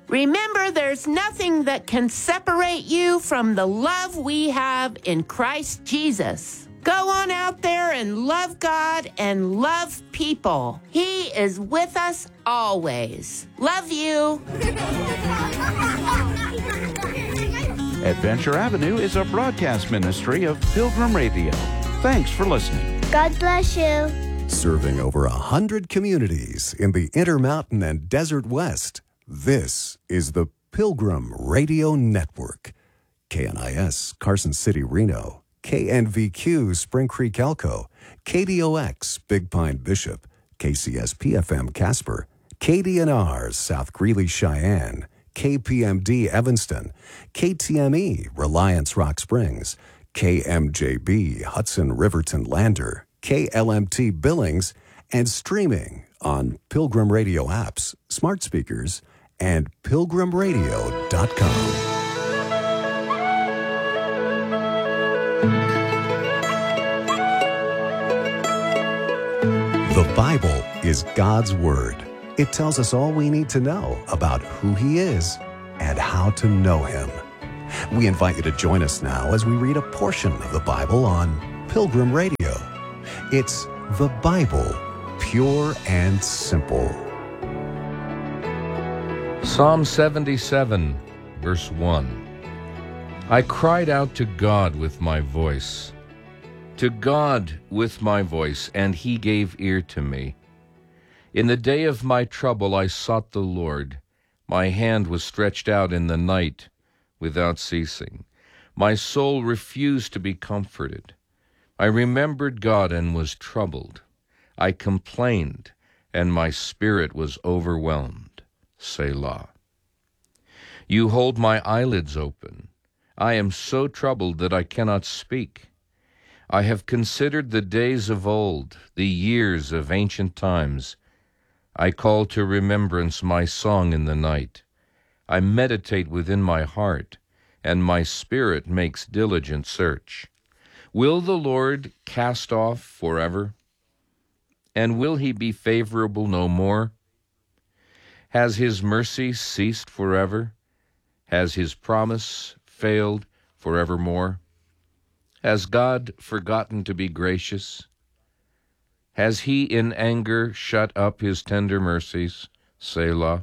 Remember, there's nothing that can separate you from the love we have in Christ Jesus. Go on out there and love God and love people. He is with us always. Love you. Adventure Avenue is a broadcast ministry of Pilgrim Radio. Thanks for listening. God bless you. Serving over 100 communities in the Intermountain and Desert West, this is the Pilgrim Radio Network. KNIS, Carson City, Reno. KNVQ, Spring Creek, Elko. KDOX, Big Pine, Bishop. KCSP-FM, Casper. KDNR, South Greeley, Cheyenne. KPMD, Evanston. KTME, Reliance, Rock Springs. KMJB, Hudson, Riverton, Lander. KLMT, Billings. And streaming on Pilgrim Radio apps, smart speakers, and pilgrimradio.com. The Bible is God's Word. It tells us all we need to know about who He is and how to know Him. We invite you to join us now as we read a portion of the Bible on Pilgrim Radio. It's the Bible, pure and simple. Psalm 77, verse 1. I cried out to God with my voice. To God with my voice, and He gave ear to me. In the day of my trouble I sought the Lord. My hand was stretched out in the night without ceasing. My soul refused to be comforted. I remembered God and was troubled. I complained, and my spirit was overwhelmed. Selah. You hold my eyelids open. I am so troubled that I cannot speak. I have considered the days of old, the years of ancient times. I call to remembrance my song in the night. I meditate within my heart, and my spirit makes diligent search. Will the Lord cast off forever? And will He be favorable no more? Has His mercy ceased forever? Has His promise failed forevermore? Has God forgotten to be gracious? Has He in anger shut up His tender mercies? Selah.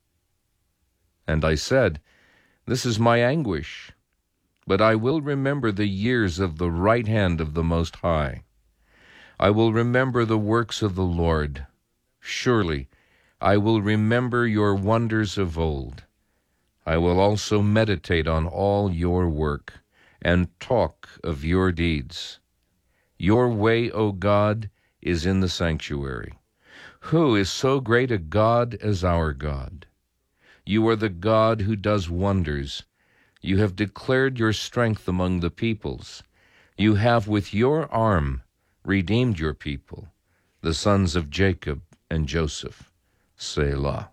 And I said, This is my anguish, but I will remember the years of the right hand of the Most High. I will remember the works of the Lord. Surely I will remember your wonders of old. I will also meditate on all your work and talk of your deeds. Your way, O God, is in the sanctuary. Who is so great a God as our God? You are the God who does wonders. You have declared your strength among the peoples. You have with your arm redeemed your people, the sons of Jacob and Joseph. Selah.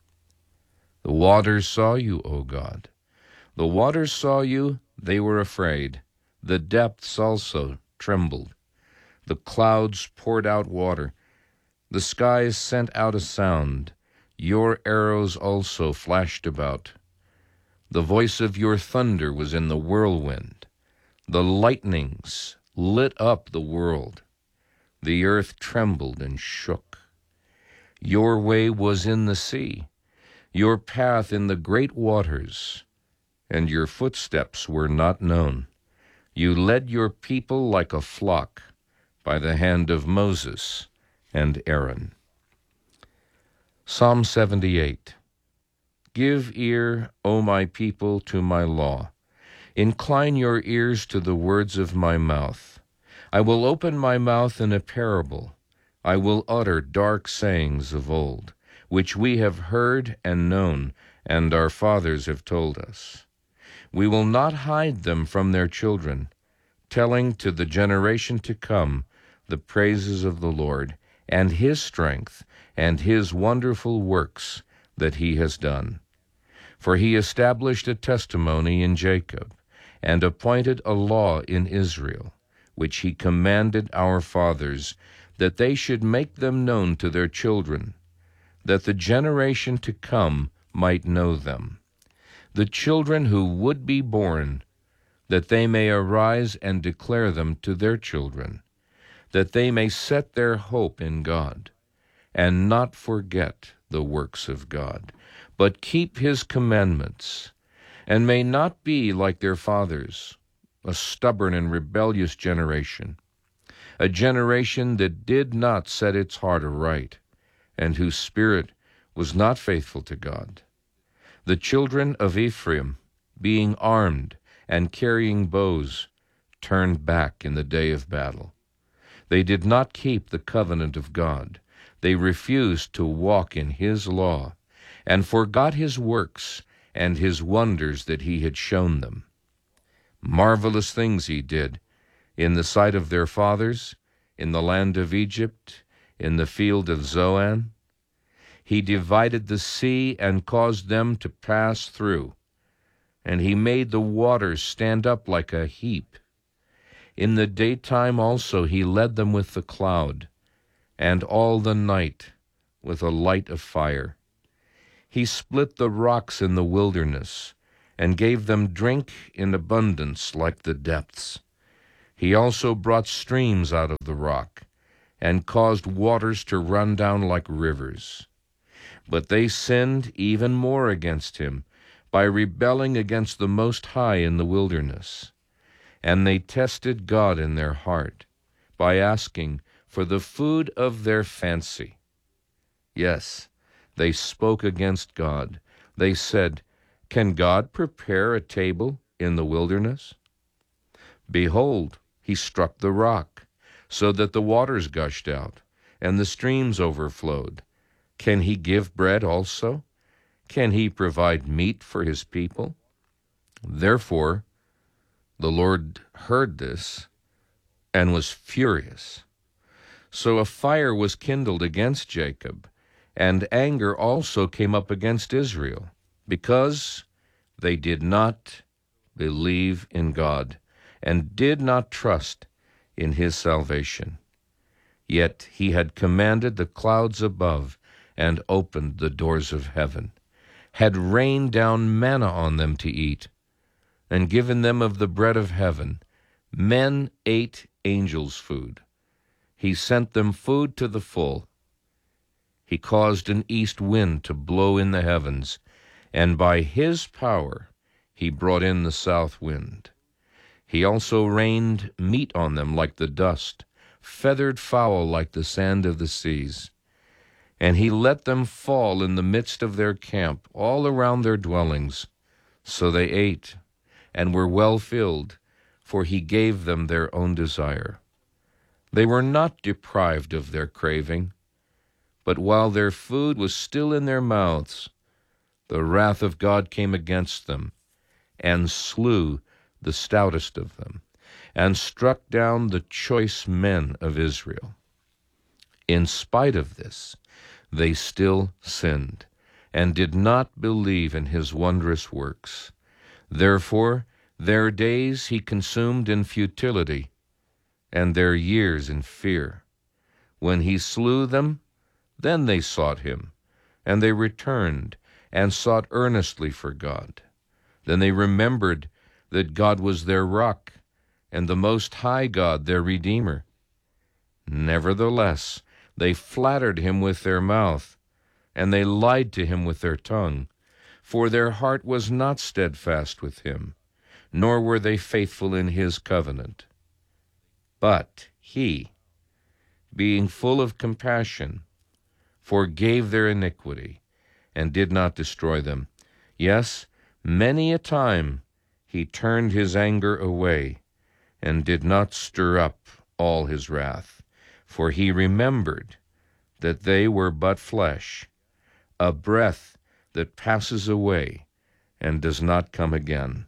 The waters saw you, O God. The waters saw you, they were afraid. The depths also trembled. The clouds poured out water. The skies sent out a sound. Your arrows also flashed about. The voice of your thunder was in the whirlwind. The lightnings lit up the world. The earth trembled and shook. Your way was in the sea, your path in the great waters, and your footsteps were not known. You led your people like a flock by the hand of Moses and Aaron. Psalm 78. Give ear, O my people, to my law. Incline your ears to the words of my mouth. I will open my mouth in a parable. I will utter dark sayings of old, which we have heard and known, and our fathers have told us. We will not hide them from their children, telling to the generation to come the praises of the Lord, and His strength, and His wonderful works that He has done. For He established a testimony in Jacob, and appointed a law in Israel, which He commanded our fathers, that they should make them known to their children, that the generation to come might know them, the children who would be born, that they may arise and declare them to their children, that they may set their hope in God, and not forget the works of God, but keep his commandments, and may not be like their fathers, a stubborn and rebellious generation, a generation that did not set its heart aright, and whose spirit was not faithful to God. The children of Ephraim, being armed and carrying bows, turned back in the day of battle. They did not keep the covenant of God. They refused to walk in his law, and forgot his works and his wonders that he had shown them. Marvelous things he did in the sight of their fathers, in the land of Egypt, in the field of Zoan. He divided the sea and caused them to pass through, and he made the waters stand up like a heap. In the daytime also he led them with the cloud, and all the night with a light of fire. He split the rocks in the wilderness, and gave them drink in abundance like the depths. He also brought streams out of the rock, and caused waters to run down like rivers. But they sinned even more against him, by rebelling against the Most High in the wilderness. And they tested God in their heart, by asking for the food of their fancy. Yes, they spoke against God. They said, "Can God prepare a table in the wilderness? Behold, he struck the rock, so that the waters gushed out, and the streams overflowed. Can he give bread also? Can he provide meat for his people?" Therefore the Lord heard this and was furious. So a fire was kindled against Jacob, and anger also came up against Israel, because they did not believe in God, and did not trust in his salvation. Yet he had commanded the clouds above, and opened the doors of heaven, had rained down manna on them to eat, and given them of the bread of heaven. Men ate angels' food. He sent them food to the full. He caused an east wind to blow in the heavens, and by his power he brought in the south wind. He also rained meat on them like the dust, feathered fowl like the sand of the seas. And he let them fall in the midst of their camp, all around their dwellings. So they ate, and were well filled, for he gave them their own desire. They were not deprived of their craving, but while their food was still in their mouths, the wrath of God came against them, and slew the stoutest of them, and struck down the choice men of Israel. In spite of this, they still sinned, and did not believe in his wondrous works. Therefore their days he consumed in futility, and their years in fear. When he slew them, then they sought him, and they returned, and sought earnestly for God. Then they remembered that God was their rock, and the Most High God their Redeemer. Nevertheless, they flattered him with their mouth, and they lied to him with their tongue, for their heart was not steadfast with him, nor were they faithful in his covenant. But he, being full of compassion, forgave their iniquity, and did not destroy them. Yes, many a time he turned his anger away, and did not stir up all his wrath. For he remembered that they were but flesh, a breath that passes away and does not come again.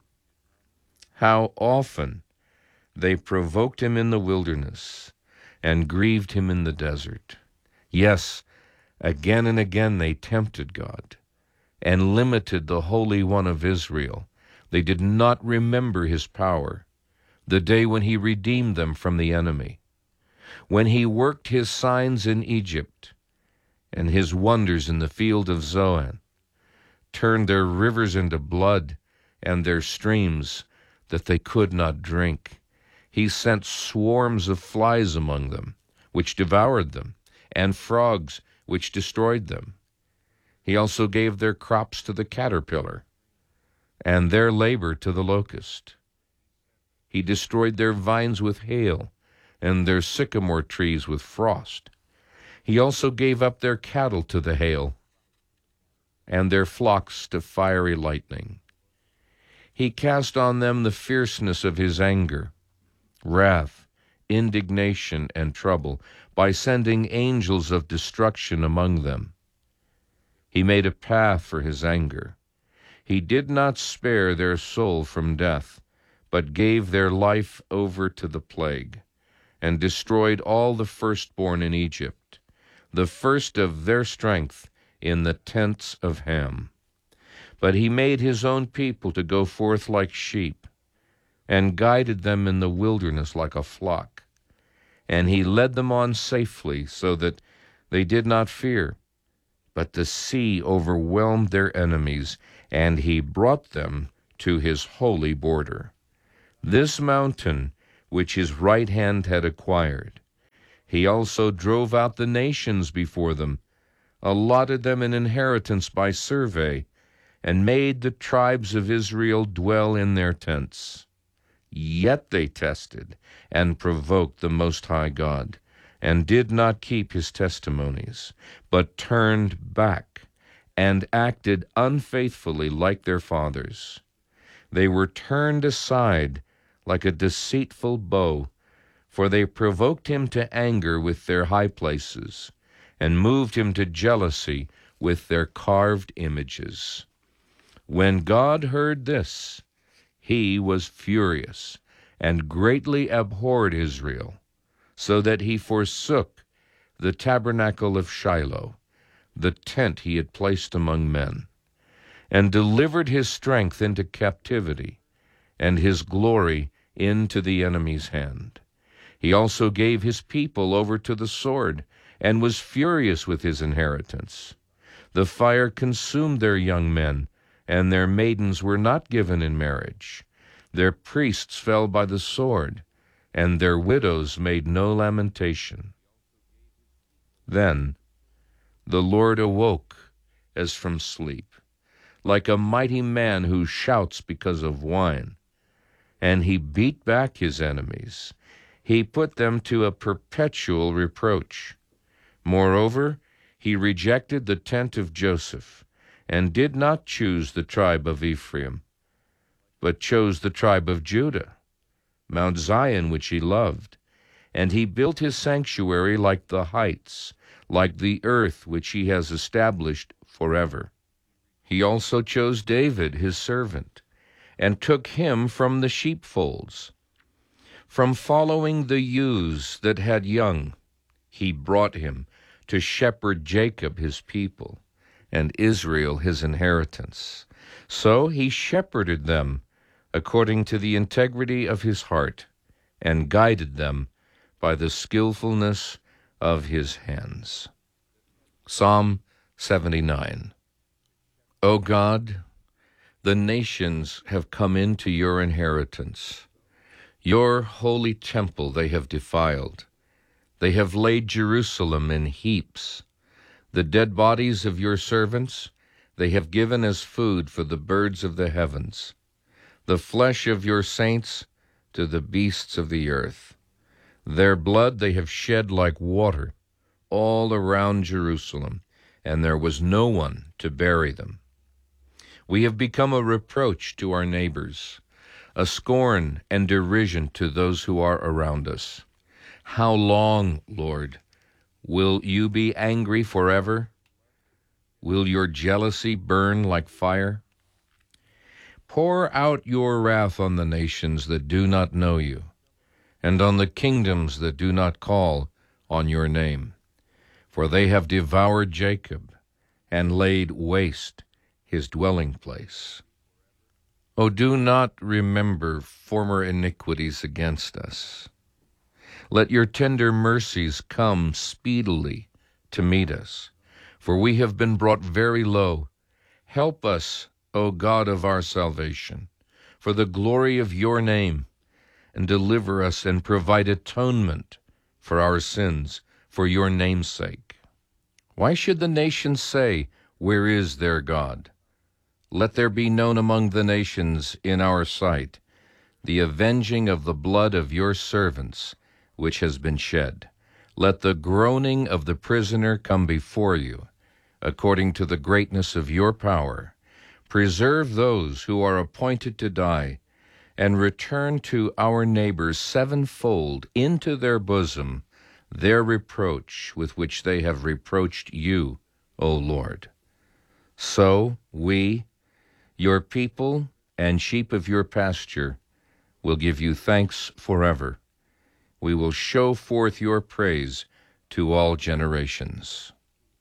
How often they provoked him in the wilderness, and grieved him in the desert. Yes, again and again they tempted God, and limited the Holy One of Israel. They did not remember his power, the day when he redeemed them from the enemy, when he worked his signs in Egypt, and his wonders in the field of Zoan, turned their rivers into blood, and their streams that they could not drink. He sent swarms of flies among them, which devoured them, and frogs, which destroyed them. He also gave their crops to the caterpillar, and their labor to the locust. He destroyed their vines with hail, and their sycamore trees with frost. He also gave up their cattle to the hail, and their flocks to fiery lightning. He cast on them the fierceness of his anger, wrath, indignation, and trouble, by sending angels of destruction among them. He made a path for his anger. He did not spare their soul from death, but gave their life over to the plague, and destroyed all the firstborn in Egypt, the first of their strength in the tents of Ham. But he made his own people to go forth like sheep, and guided them in the wilderness like a flock. And he led them on safely, so that they did not fear. But the sea overwhelmed their enemies, and he brought them to his holy border, this mountain which his right hand had acquired. He also drove out the nations before them, allotted them an inheritance by survey, and made the tribes of Israel dwell in their tents. Yet they tested and provoked the Most High God, and did not keep his testimonies, but turned back and acted unfaithfully like their fathers. They were turned aside like a deceitful bow, for they provoked him to anger with their high places, and moved him to jealousy with their carved images. When God heard this, he was furious, and greatly abhorred Israel, so that he forsook the tabernacle of Shiloh, the tent he had placed among men, and delivered his strength into captivity, and his glory into the enemy's hand. He also gave his people over to the sword, and was furious with his inheritance. The fire consumed their young men, and their maidens were not given in marriage. Their priests fell by the sword, and their widows made no lamentation. Then the Lord awoke as from sleep, like a mighty man who shouts because of wine, and he beat back his enemies. He put them to a perpetual reproach. Moreover, he rejected the tent of Joseph, and did not choose the tribe of Ephraim, but chose the tribe of Judah, Mount Zion, which he loved. And he built his sanctuary like the heights, like the earth which he has established forever. He also chose David his servant, and took him from the sheepfolds. From following the ewes that had young, he brought him to shepherd Jacob his people, and Israel his inheritance. So he shepherded them according to the integrity of his heart, and guided them by the skillfulness of his hands. Psalm 79. O God, the nations have come into your inheritance. Your holy temple they have defiled. They have laid Jerusalem in heaps. The dead bodies of your servants they have given as food for the birds of the heavens, the flesh of your saints to the beasts of the earth. Their blood they have shed like water all around Jerusalem, and there was no one to bury them. We have become a reproach to our neighbors, a scorn and derision to those who are around us. How long, Lord, will you be angry forever? Will your jealousy burn like fire? Pour out your wrath on the nations that do not know you, and on the kingdoms that do not call on your name. For they have devoured Jacob, and laid waste his dwelling place. O do not remember former iniquities against us. Let your tender mercies come speedily to meet us, for we have been brought very low, Help us, O God of our salvation, for the glory of your name, and deliver us and provide atonement for our sins for your name's sake. Why should the nations say, "Where is their God?" Let there be known among the nations in our sight the avenging of the blood of your servants, which has been shed. Let the groaning of the prisoner come before you, according to the greatness of your power. Preserve those who are appointed to die, and return to our neighbors sevenfold into their bosom their reproach with which they have reproached you, O Lord. So we, your people and sheep of your pasture, will give you thanks forever. We will show forth your praise to all generations.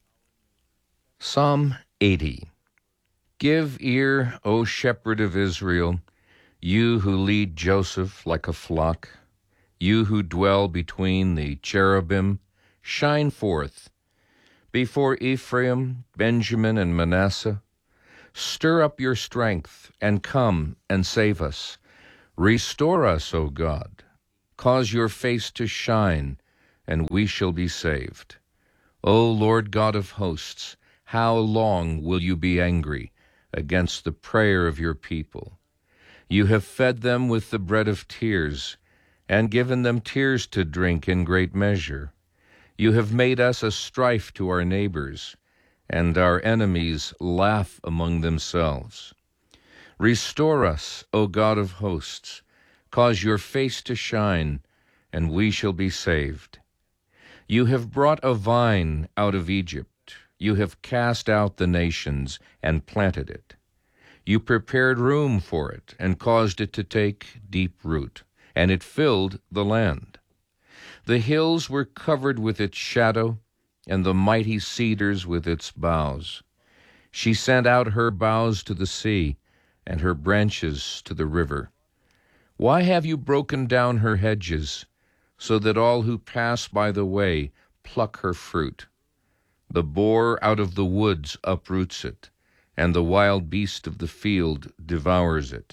Psalm 80. Give ear, O shepherd of Israel, you who lead Joseph like a flock, you who dwell between the cherubim, shine forth. Before Ephraim, Benjamin, and Manasseh, stir up your strength, and come and save us. Restore us, O God. Cause your face to shine, and we shall be saved. O Lord God of hosts, how long will you be angry against the prayer of your people? You have fed them with the bread of tears, and given them tears to drink in great measure. You have made us a strife to our neighbors, and our enemies laugh among themselves. Restore us, O God of hosts. Cause your face to shine, and we shall be saved. You have brought a vine out of Egypt. You have cast out the nations and planted it. You prepared room for it and caused it to take deep root, and it filled the land. The hills were covered with its shadow, and the mighty cedars with its boughs. She sent out her boughs to the sea, and her branches to the river. Why have you broken down her hedges, so that all who pass by the way pluck her fruit? The boar out of the woods uproots it, and the wild beast of the field devours it.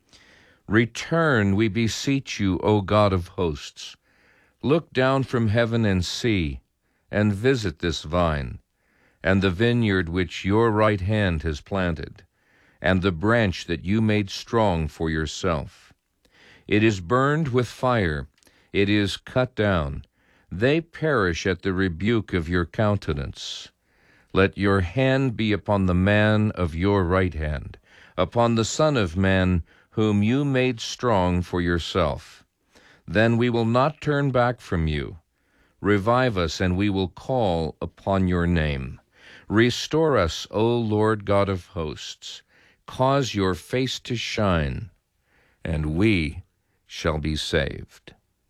Return, we beseech you, O God of hosts. Look down from heaven and see, and visit this vine, and the vineyard which your right hand has planted, and the branch that you made strong for yourself. It is burned with fire, it is cut down. They perish at the rebuke of your countenance. Let your hand be upon the man of your right hand, upon the Son of Man, whom you made strong for yourself. Then we will not turn back from you. Revive us, and we will call upon your name. Restore us, O Lord God of hosts. Cause your face to shine, and we shall be saved.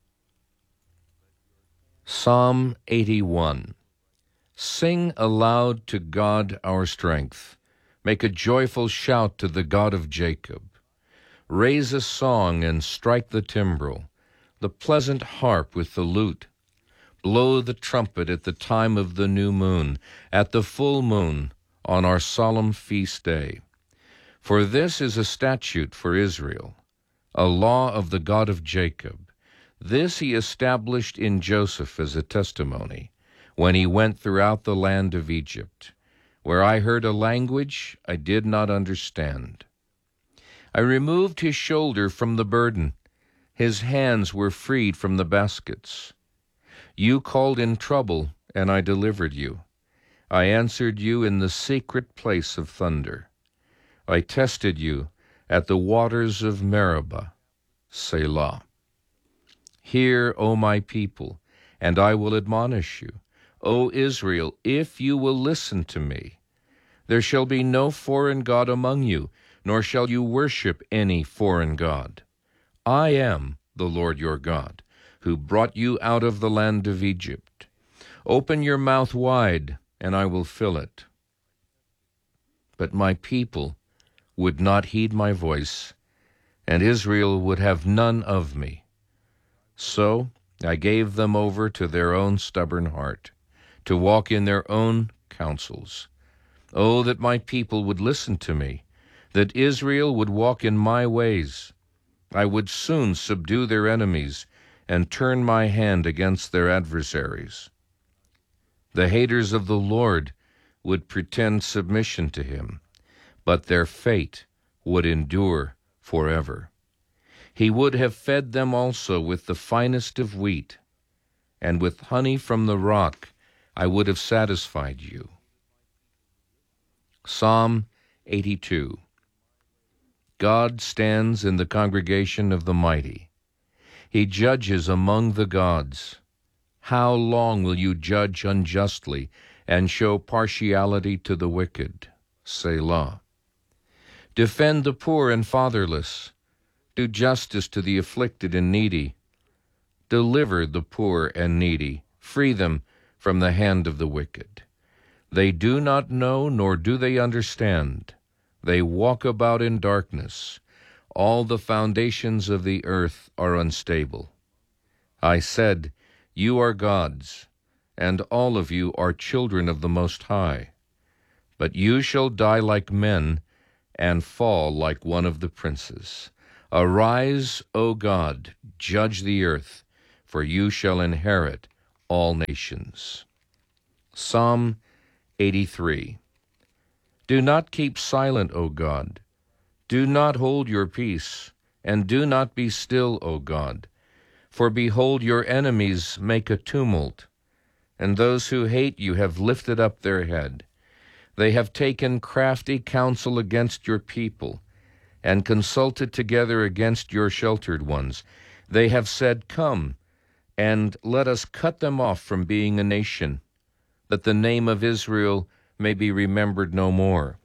Psalm 81. Sing aloud to God our strength. Make a joyful shout to the God of Jacob. Raise a song and strike the timbrel, the pleasant harp with the lute. Blow the trumpet at the time of the new moon, at the full moon, on our solemn feast day. For this is a statute for Israel, a law of the God of Jacob. This he established in Joseph as a testimony, when he went throughout the land of Egypt, where I heard a language I did not understand. I removed his shoulder from the burden. His hands were freed from the baskets. You called in trouble, and I delivered you. I answered you in the secret place of thunder. I tested you at the waters of Meribah. Selah. Hear, O my people, and I will admonish you. O Israel, if you will listen to me. There shall be no foreign god among you, nor shall you worship any foreign god. I am the Lord your God, who brought you out of the land of Egypt. Open your mouth wide, and I will fill it. But my people would not heed my voice, and Israel would have none of me. So I gave them over to their own stubborn heart, to walk in their own counsels. Oh, that my people would listen to me, that Israel would walk in my ways. I would soon subdue their enemies and turn my hand against their adversaries. The haters of the Lord would pretend submission to him, but their fate would endure forever. He would have fed them also with the finest of wheat, and with honey from the rock I would have satisfied you. Psalm 82. God stands in the congregation of the mighty. He judges among the gods. How long will you judge unjustly and show partiality to the wicked? Selah. Defend the poor and fatherless. Do justice to the afflicted and needy. Deliver the poor and needy. Free them from the hand of the wicked. They do not know, nor do they understand. They walk about in darkness. All the foundations of the earth are unstable. I said, you are gods, and all of you are children of the Most High. But you shall die like men, and fall like one of the princes. Arise, O God, judge the earth, for you shall inherit all nations. Psalm 83. Do not keep silent, O God. Do not hold your peace, and do not be still, O God. For behold, your enemies make a tumult, and those who hate you have lifted up their head. They have taken crafty counsel against your people, and consulted together against your sheltered ones. They have said, come, and let us cut them off from being a nation, that the name of Israel may be remembered no more.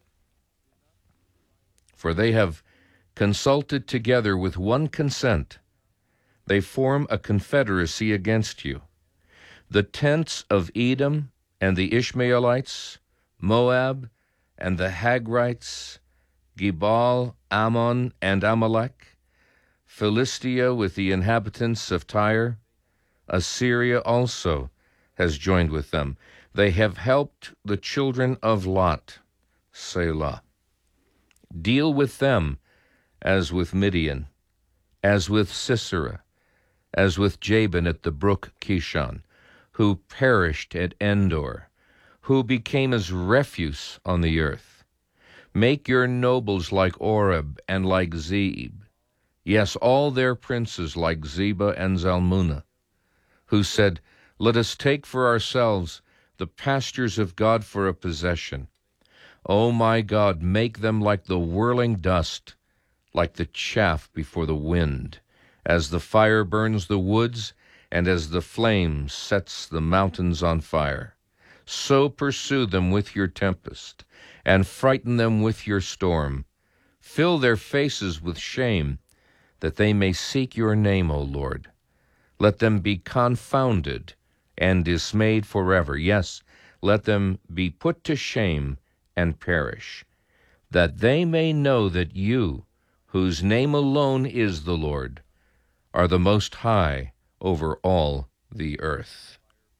For they have consulted together with one consent. They form a confederacy against you. The tents of Edom and the Ishmaelites, Moab and the Hagrites, Gebal, Ammon, and Amalek, Philistia with the inhabitants of Tyre, Assyria also has joined with them. They have helped the children of Lot, Selah. Deal with them as with Midian, as with Sisera, as with Jabin at the brook Kishon, who perished at Endor, who became as refuse on the earth. Make your nobles like Oreb and like Zeeb, yes, all their princes like Zebah and Zalmunna, who said, let us take for ourselves the pastures of God for a possession. O my God, make them like the whirling dust, like the chaff before the wind, as the fire burns the woods, and as the flame sets the mountains on fire. So pursue them with your tempest, and frighten them with your storm. Fill their faces with shame, that they may seek your name, O Lord. Let them be confounded and dismayed forever. Yes, let them be put to shame and perish, that they may know that you, whose name alone is the Lord, are the Most High over all the earth.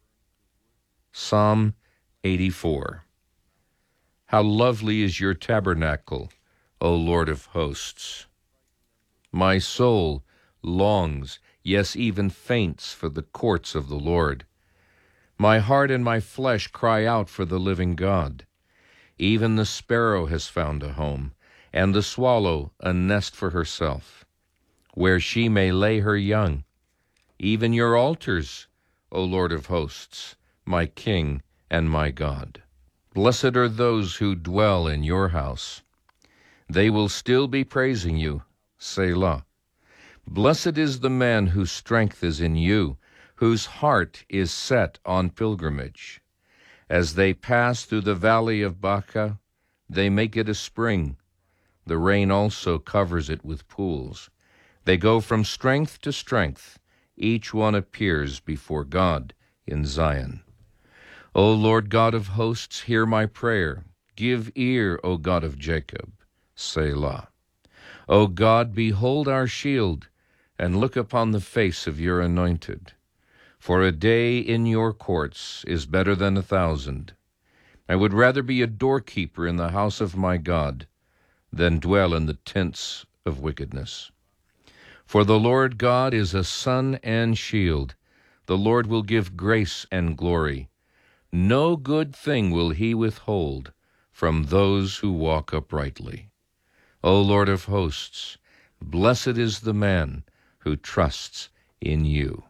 Psalm 84. How lovely is your tabernacle, O Lord of hosts! My soul longs, yes, even faints for the courts of the Lord. My heart and my flesh cry out for the living God. Even the sparrow has found a home, and the swallow a nest for herself, where she may lay her young. Even your altars, O Lord of hosts, my King and my God. Blessed are those who dwell in your house. They will still be praising you, Selah. Blessed is the man whose strength is in you, whose heart is set on pilgrimage. As they pass through the valley of Baca, they make it a spring. The rain also covers it with pools. They go from strength to strength. Each one appears before God in Zion. O Lord God of hosts, hear my prayer. Give ear, O God of Jacob. Selah. O God, behold our shield, and look upon the face of your anointed. For a day in your courts is better than 1,000. I would rather be a doorkeeper in the house of my God than dwell in the tents of wickedness. For the Lord God is a sun and shield. The Lord will give grace and glory. No good thing will he withhold from those who walk uprightly. O Lord of hosts, blessed is the man who trusts in you.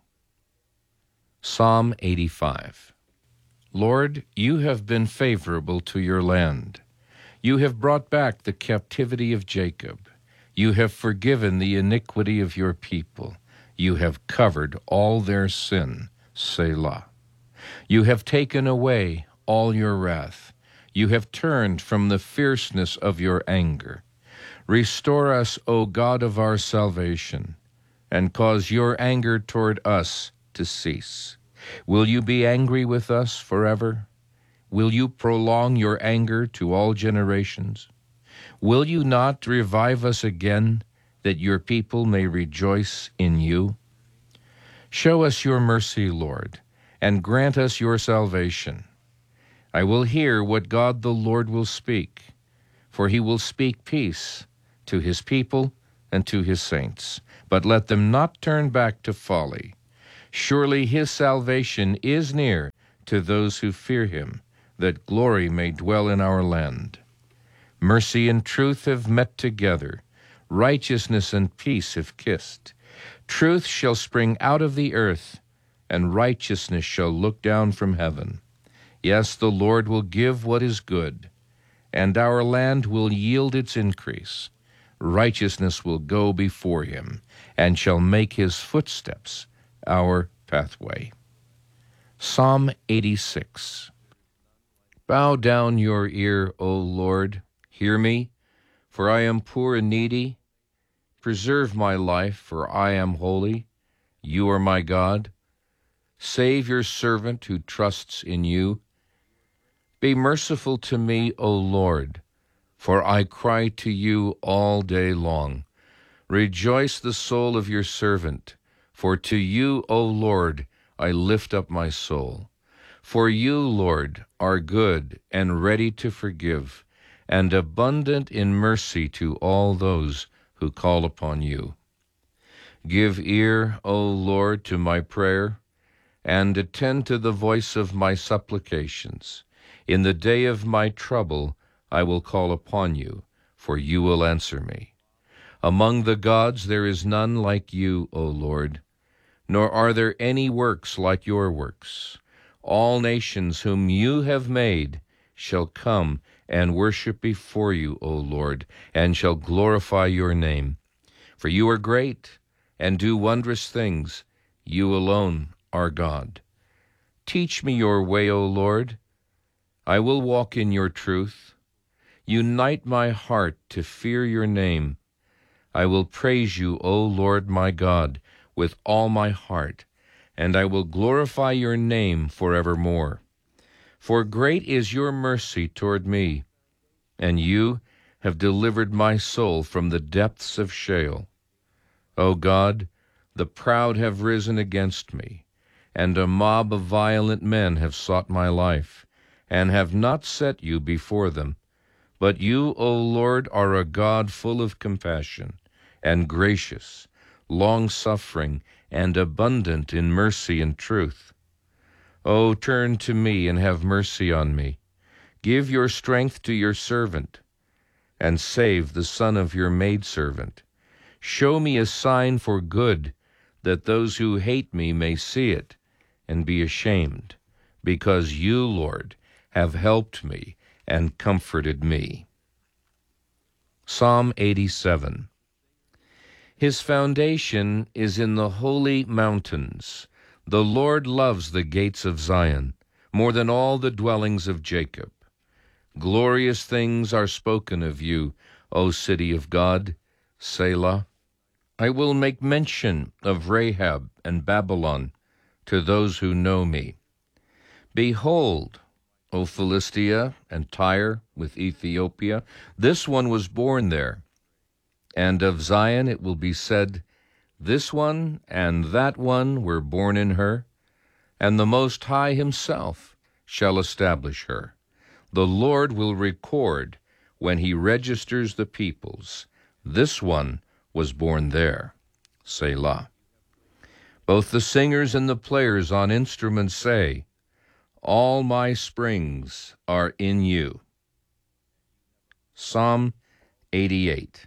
Psalm 85. Lord, you have been favorable to your land. You have brought back the captivity of Jacob. You have forgiven the iniquity of your people. You have covered all their sin. Selah. You have taken away all your wrath. You have turned from the fierceness of your anger. Restore us, O God of our salvation, and cause your anger toward us to cease. Will you be angry with us forever? Will you prolong your anger to all generations? Will you not revive us again, that your people may rejoice in you? Show us your mercy, Lord, and grant us your salvation. I will hear what God the Lord will speak, for he will speak peace to his people and to his saints. But let them not turn back to folly. Surely his salvation is near to those who fear him, that glory may dwell in our land. Mercy and truth have met together. Righteousness and peace have kissed. Truth shall spring out of the earth, and righteousness shall look down from heaven. Yes, the Lord will give what is good, and our land will yield its increase. Righteousness will go before him, and shall make his footsteps our pathway. Psalm 86. Bow down your ear, O Lord, hear me, for I am poor and needy. Preserve my life, for I am holy. You are my God. Save your servant who trusts in you. Be merciful to me, O Lord, for I cry to you all day long. Rejoice the soul of your servant, for to you, O Lord, I lift up my soul. For you, Lord, are good and ready to forgive, and abundant in mercy to all those who call upon you. Give ear, O Lord, to my prayer, and attend to the voice of my supplications. In the day of my trouble I will call upon you, for you will answer me. Among the gods there is none like you, O Lord, nor are there any works like your works. All nations whom you have made shall come and worship before you, O Lord, and shall glorify your name. For you are great, and do wondrous things. You alone are God. Teach me your way, O Lord. I will walk in your truth. Unite my heart to fear your name. I will praise you, O Lord my God, with all my heart, and I will glorify your name forevermore. For great is your mercy toward me, and you have delivered my soul from the depths of Sheol. O God, the proud have risen against me, and a mob of violent men have sought my life, and have not set you before them. But you, O Lord, are a God full of compassion, and gracious, long-suffering, and abundant in mercy and truth. O turn to me and have mercy on me. Give your strength to your servant, and save the son of your maidservant. Show me a sign for good, that those who hate me may see it and be ashamed, because you, Lord, have helped me and comforted me. Psalm 87. His foundation is in the holy mountains. The Lord loves the gates of Zion more than all the dwellings of Jacob. Glorious things are spoken of you, O city of God. Selah. I will make mention of Rahab and Babylon to those who know me. Behold, O Philistia and Tyre with Ethiopia, this one was born there. And of Zion it will be said, this one and that one were born in her, and the Most High himself shall establish her. The Lord will record when he registers the peoples. This one was born there. Selah. Both the singers and the players on instruments say, all my springs are in you. Psalm 88.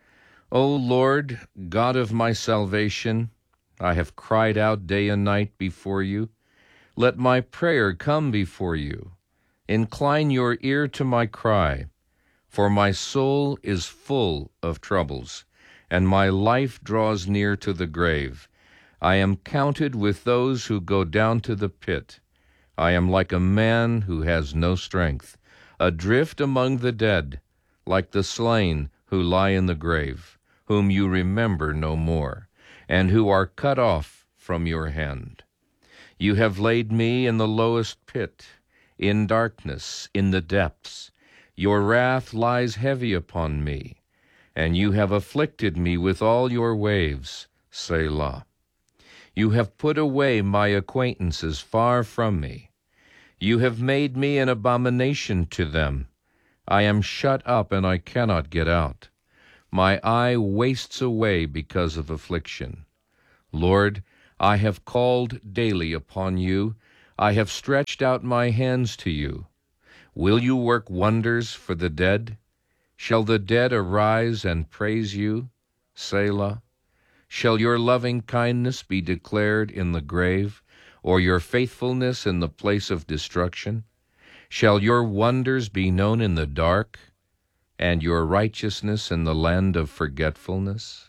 O Lord, God of my salvation, I have cried out day and night before you. Let my prayer come before you. Incline your ear to my cry, for my soul is full of troubles, and my life draws near to the grave. I am counted with those who go down to the pit. I am like a man who has no strength, adrift among the dead, like the slain who lie in the grave, whom you remember no more, and who are cut off from your hand. You have laid me in the lowest pit, in darkness, in the depths. Your wrath lies heavy upon me, and you have afflicted me with all your waves. Selah. You have put away my acquaintances far from me. You have made me an abomination to them. I am shut up, and I cannot get out. My eye wastes away because of affliction. Lord, I have called daily upon you. I have stretched out my hands to you. Will you work wonders for the dead? Shall the dead arise and praise you? Selah. Shall your loving kindness be declared in the grave, or your faithfulness in the place of destruction? Shall your wonders be known in the dark, and your righteousness in the land of forgetfulness?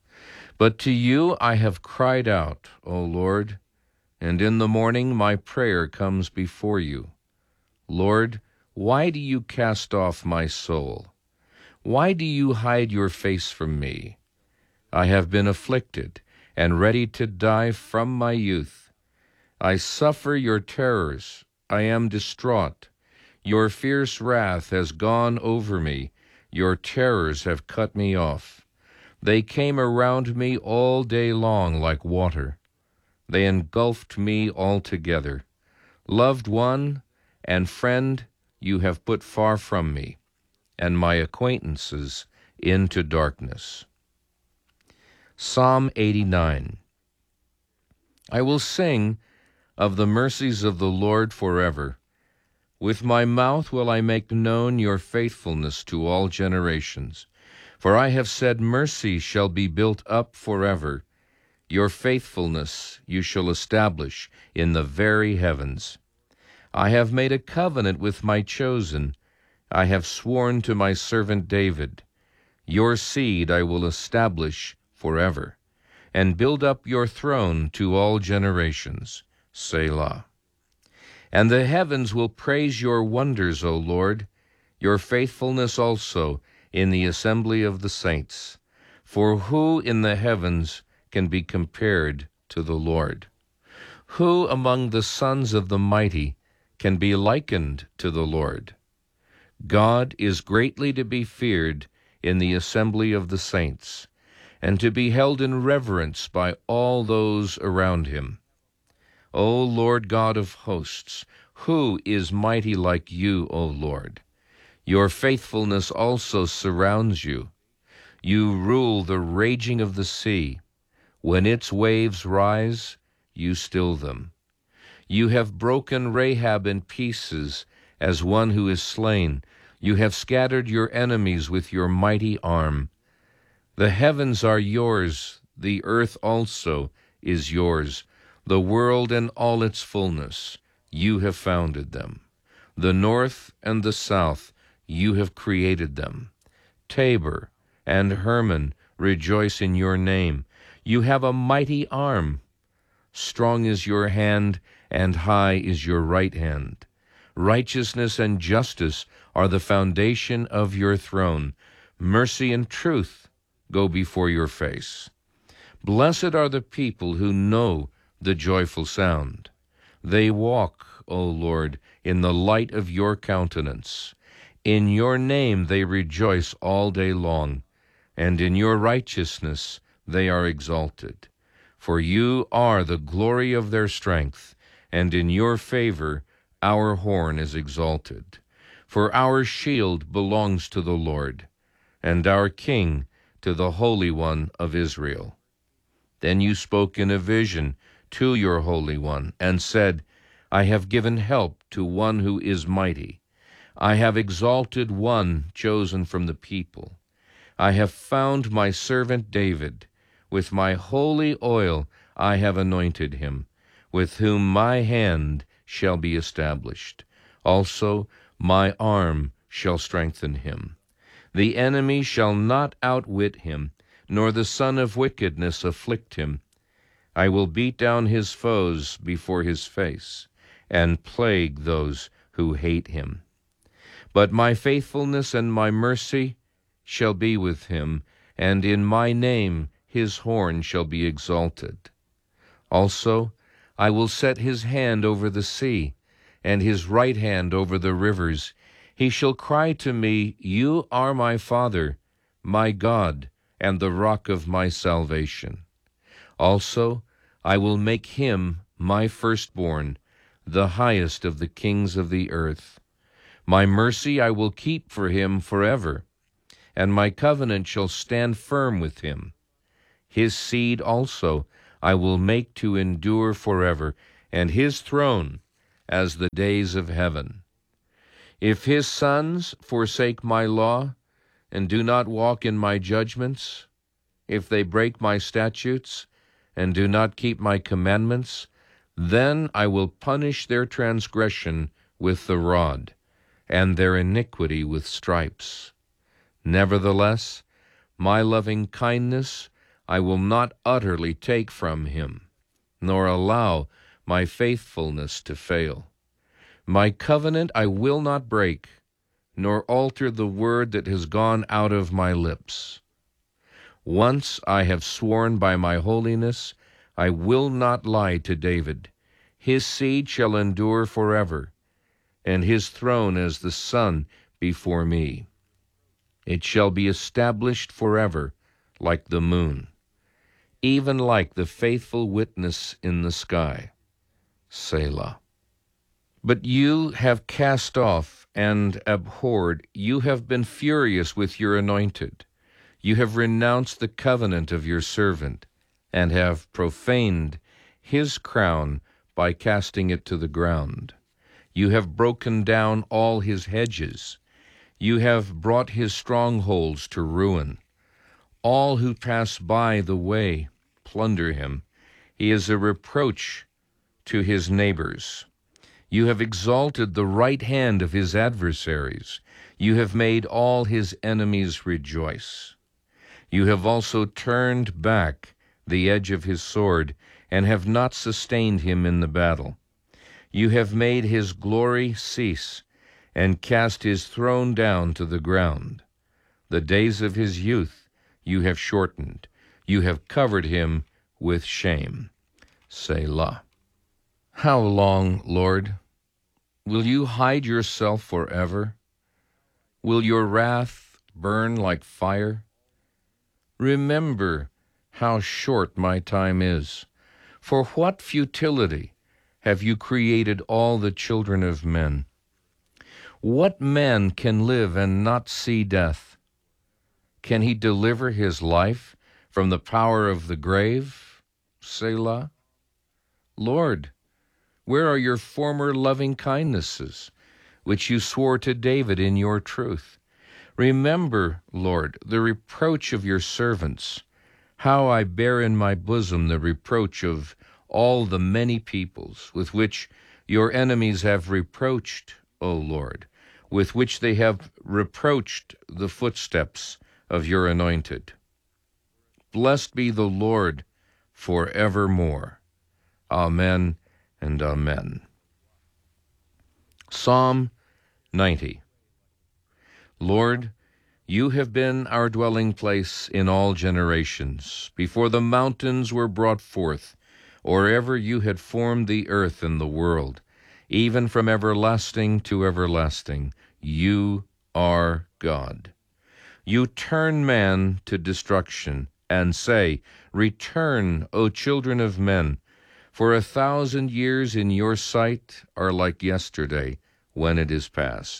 But to you I have cried out, O Lord, and in the morning my prayer comes before you. Lord, why do you cast off my soul? Why do you hide your face from me? I have been afflicted and ready to die from my youth. I suffer your terrors. I am distraught. Your fierce wrath has gone over me. Your terrors have cut me off. They came around me all day long like water. They engulfed me altogether. Loved one and friend you have put far from me, and my acquaintances into darkness. Psalm 89. I will sing of the mercies of the Lord forever. With my mouth will I make known your faithfulness to all generations. For I have said, mercy shall be built up forever. Your faithfulness you shall establish in the very heavens. I have made a covenant with my chosen. I have sworn to my servant David. Your seed I will establish forever, and build up your throne to all generations. Selah. And the heavens will praise your wonders, O Lord, your faithfulness also in the assembly of the saints. For who in the heavens can be compared to the Lord? Who among the sons of the mighty can be likened to the Lord? God is greatly to be feared in the assembly of the saints, and to be held in reverence by all those around him. O Lord God of hosts, who is mighty like you, O Lord? Your faithfulness also surrounds you. You rule the raging of the sea. When its waves rise, you still them. You have broken Rahab in pieces as one who is slain. You have scattered your enemies with your mighty arm. The heavens are yours, the earth also is yours, the world and all its fullness. You have founded them. The north and the south, you have created them. Tabor and Hermon rejoice in your name. You have a mighty arm. Strong is your hand, and high is your right hand. Righteousness and justice are the foundation of your throne. Mercy and truth go before your face. Blessed are the people who know the joyful sound. They walk, O Lord, in the light of your countenance. In your name they rejoice all day long, and in your righteousness they are exalted. For you are the glory of their strength, and in your favor our horn is exalted. For our shield belongs to the Lord, and our King to the Holy One of Israel. Then you spoke in a vision to your Holy One, and said, I have given help to one who is mighty. I have exalted one chosen from the people. I have found my servant David. With my holy oil I have anointed him, with whom my hand shall be established. Also my arm shall strengthen him. The enemy shall not outwit him, nor the son of wickedness afflict him. I will beat down his foes before his face, and plague those who hate him. But my faithfulness and my mercy shall be with him, and in my name his horn shall be exalted. Also I will set his hand over the sea, and his right hand over the rivers. He shall cry to me, You are my Father, my God, and the rock of my salvation. Also I will make him my firstborn, the highest of the kings of the earth. My mercy I will keep for him forever, and my covenant shall stand firm with him. His seed also I will make to endure forever, and his throne as the days of heaven. If his sons forsake my law, and do not walk in my judgments, if they break my statutes, and do not keep my commandments, then I will punish their transgression with the rod, and their iniquity with stripes. Nevertheless, my loving kindness I will not utterly take from him, nor allow my faithfulness to fail. My covenant I will not break, nor alter the word that has gone out of my lips. Once I have sworn by my holiness, I will not lie to David. His seed shall endure forever, and his throne as the sun before me. It shall be established forever like the moon, even like the faithful witness in the sky. Selah. But you have cast off and abhorred, you have been furious with your anointed. You have renounced the covenant of your servant, and have profaned his crown by casting it to the ground. You have broken down all his hedges. You have brought his strongholds to ruin. All who pass by the way plunder him. He is a reproach to his neighbors. You have exalted the right hand of his adversaries. You have made all his enemies rejoice. You have also turned back the edge of his sword, and have not sustained him in the battle. You have made his glory cease, and cast his throne down to the ground. The days of his youth you have shortened. You have covered him with shame. Selah. How long, Lord? Will you hide yourself forever? Will your wrath burn like fire? Remember how short my time is. For what futility have you created all the children of men? What man can live and not see death? Can he deliver his life from the power of the grave? Selah. Lord, where are your former loving kindnesses, which you swore to David in your truth? Remember, Lord, the reproach of your servants, how I bear in my bosom the reproach of all the many peoples with which your enemies have reproached, O Lord, with which they have reproached the footsteps of your anointed. Blessed be the Lord forevermore. Amen and amen. Psalm 90. Lord, you have been our dwelling place in all generations, before the mountains were brought forth, or ever you had formed the earth and the world. Even from everlasting to everlasting, you are God. You turn man to destruction, and say, Return, O children of men, for 1,000 years in your sight are like yesterday when it is past,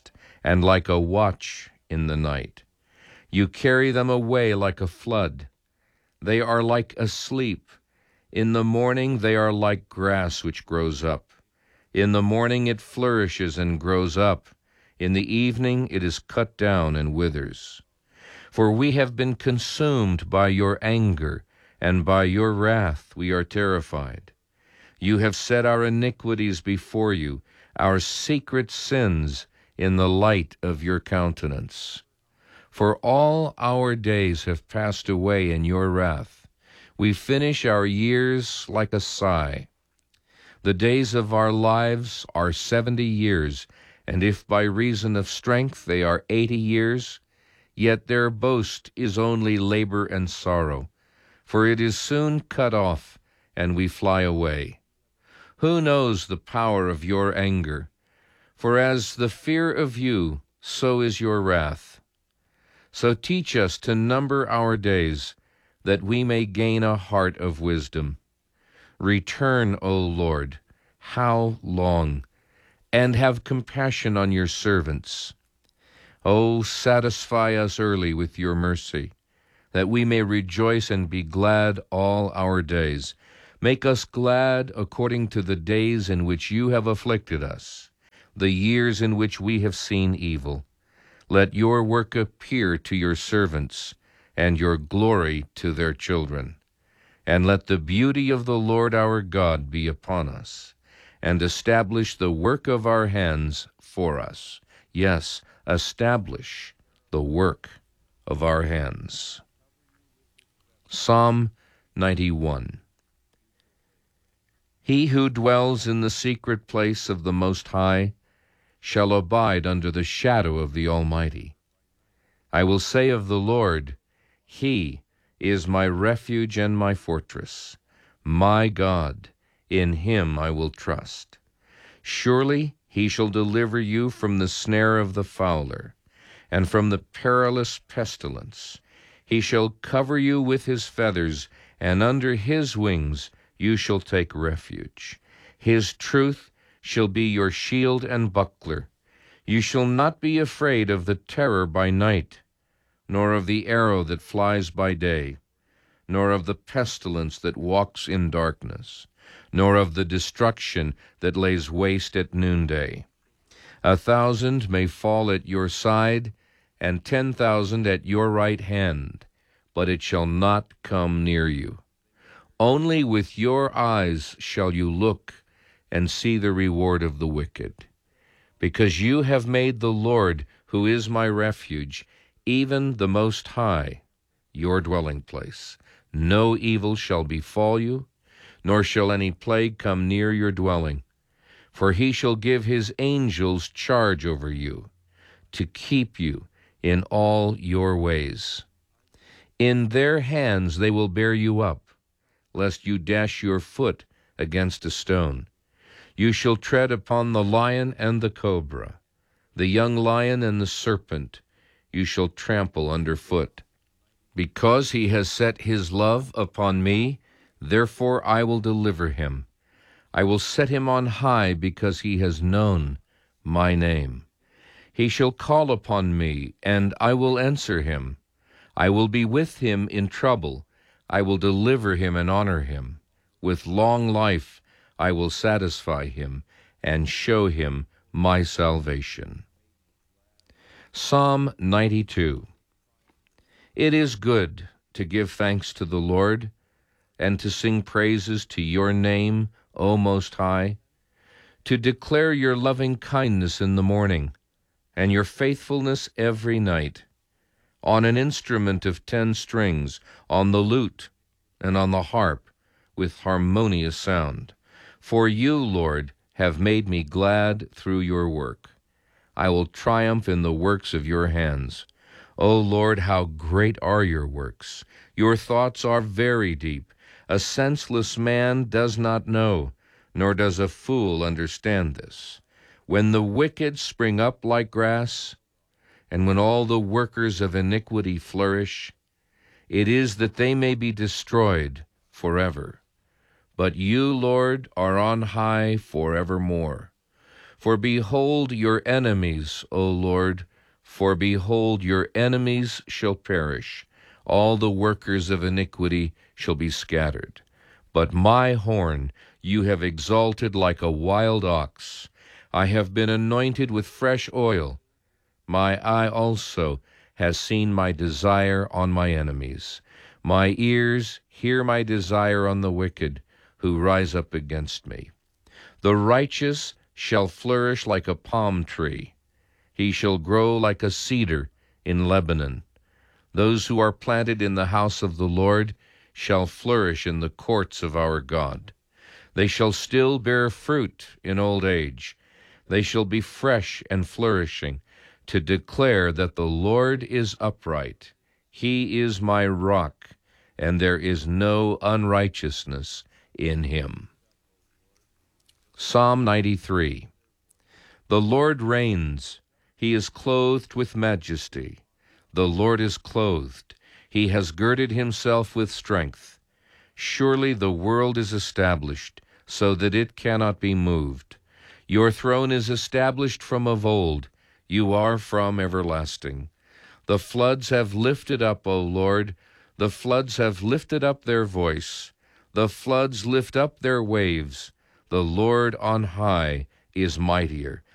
and like a watch in the night. You carry them away like a flood. They are like asleep. In the morning they are like grass which grows up. In the morning it flourishes and grows up. In the evening it is cut down and withers. For we have been consumed by your anger, and by your wrath we are terrified. You have set our iniquities before you, our secret sins in the light of your countenance. For all our days have passed away in your wrath. We finish our years like a sigh. The days of our lives are 70 years, and if by reason of strength they are 80 years, yet their boast is only labor and sorrow, for it is soon cut off, and we fly away. Who knows the power of your anger? For as the fear of you, so is your wrath. So teach us to number our days, that we may gain a heart of wisdom. Return, O Lord, how long? And have compassion on your servants. O satisfy us early with your mercy, that we may rejoice and be glad all our days. Make us glad according to the days in which you have afflicted us, the years in which we have seen evil. Let your work appear to your servants, and your glory to their children. And let the beauty of the Lord our God be upon us, and establish the work of our hands for us. Yes, establish the work of our hands. Psalm 91. He who dwells in the secret place of the Most High shall abide under the shadow of the Almighty. I will say of the Lord, He is my refuge and my fortress, my God, in him I will trust. Surely he shall deliver you from the snare of the fowler, and from the perilous pestilence. He shall cover you with his feathers, and under his wings you shall take refuge. His truth shall be your shield and buckler. You shall not be afraid of the terror by night, nor of the arrow that flies by day, nor of the pestilence that walks in darkness, nor of the destruction that lays waste at noonday. 1,000 may fall at your side, and 10,000 at your right hand, but it shall not come near you. Only with your eyes shall you look and see the reward of the wicked. Because you have made the Lord, who is my refuge, even the Most High, your dwelling place. No evil shall befall you, nor shall any plague come near your dwelling. For he shall give his angels charge over you, to keep you in all your ways. In their hands they will bear you up, lest you dash your foot against a stone. You shall tread upon the lion and the cobra, the young lion and the serpent you shall trample underfoot. Because he has set his love upon me, therefore I will deliver him. I will set him on high because he has known my name. He shall call upon me, and I will answer him. I will be with him in trouble. I will deliver him and honor him. With long life I will satisfy him and show him my salvation. Psalm 92. It is good to give thanks to the Lord, and to sing praises to your name, O Most High, to declare your loving kindness in the morning, and your faithfulness every night, on an instrument of 10 strings, on the lute, and on the harp, with harmonious sound. For you, Lord, have made me glad through your work. I will triumph in the works of your hands. O Lord, how great are your works! Your thoughts are very deep. A senseless man does not know, nor does a fool understand this. When the wicked spring up like grass, and when all the workers of iniquity flourish, it is that they may be destroyed forever. But you, Lord, are on high forevermore. For behold your enemies, O Lord, for behold your enemies shall perish. All the workers of iniquity shall be scattered. But my horn you have exalted like a wild ox. I have been anointed with fresh oil. My eye also has seen my desire on my enemies. My ears hear my desire on the wicked, who rise up against me. The righteous shall flourish like a palm tree. He shall grow like a cedar in Lebanon. Those who are planted in the house of the Lord shall flourish in the courts of our God. They shall still bear fruit in old age. They shall be fresh and flourishing, to declare that the Lord is upright. He is my rock, and there is no unrighteousness in him. Psalm 93. The Lord reigns. He is clothed with majesty. The Lord is clothed. He has girded himself with strength. Surely the world is established, so that it cannot be moved. Your throne is established from of old. You are from everlasting. The floods have lifted up, O Lord. The floods have lifted up their voice. The floods lift up their waves. The Lord on high is mightier.